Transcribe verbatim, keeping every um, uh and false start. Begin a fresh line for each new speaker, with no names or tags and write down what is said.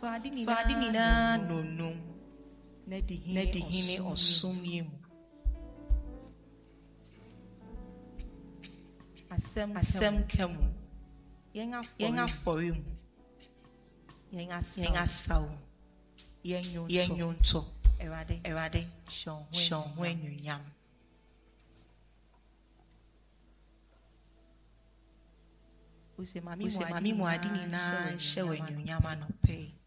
Fadi nina no no. Nedi hine osum yemu. Asem kemu. Yenga forim. Yenga saw. Yenyonto. Erade. Erade. Shon when you yam. Use mami muadini na shewe nyama no pay.